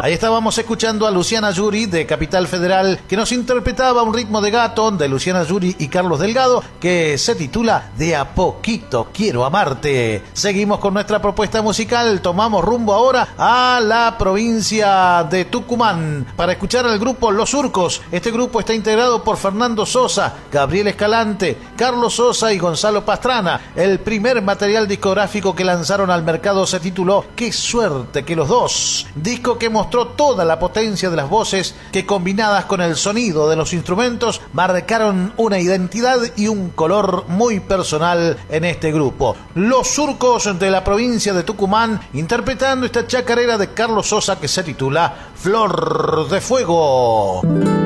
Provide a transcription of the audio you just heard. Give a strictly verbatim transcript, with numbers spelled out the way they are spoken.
Ahí estábamos escuchando a Luciana Yuri de Capital Federal, que nos interpretaba un ritmo de gato de Luciana Yuri y Carlos Delgado, que se titula De a poquito quiero amarte. Seguimos con nuestra propuesta musical, tomamos rumbo ahora a la provincia de Tucumán para escuchar al grupo Los Surcos. Este grupo está integrado por Fernando Sosa, Gabriel Escalante, Carlos Sosa y Gonzalo Pastrana. El primer material discográfico que lanzaron al mercado se tituló Qué suerte que los dos, disco que mostró toda la potencia de las voces que, combinadas con el sonido de los instrumentos, marcaron una identidad y un color muy personal en este grupo. Los Surcos de la provincia de Tucumán interpretando esta chacarera de Carlos Sosa que se titula Flor de Fuego.